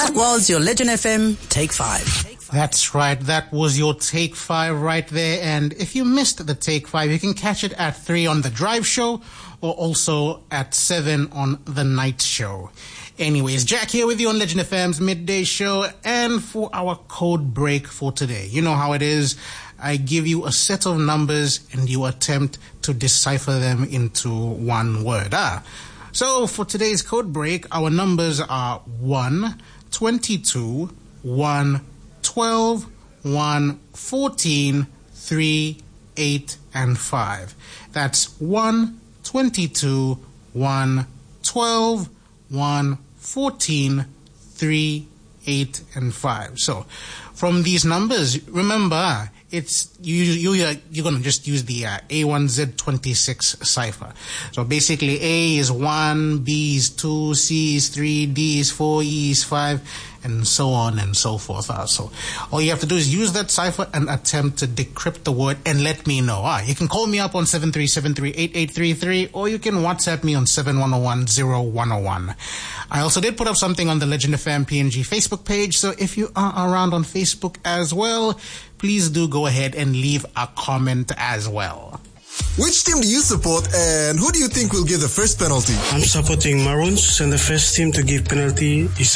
That was your Legend FM Take 5. That's right. That was your Take 5 right there. And if you missed the Take 5, you can catch it at 3 on the Drive Show or also at 7 on the Night Show. Anyways, Jack here with you on Legend FM's Midday Show, and for our code break for today. You know how it is. I give you a set of numbers and you attempt to decipher them into one word. So for today's code break, our numbers are 1, 22, 1, 12, 1, 14, 3, 8, and 5. That's 1, 22, 1, 12, 1, 14, 3, 8, and 5. So from these numbers, remember, it's you're going to just use the A1Z26 cipher. So basically A is 1, B is 2, C is 3, D is 4, E is 5, and so on and so forth. So all you have to do is use that cipher and attempt to decrypt the word and let me know. You can call me up on 73738833, or you can WhatsApp me on 71010101. I also did put up something on the Legend FM PNG Facebook page, so if you are around on Facebook as well, please do go ahead and leave a comment as well. Which team do you support and who do you think will give the first penalty? I'm supporting Maroons, and the first team to give penalty is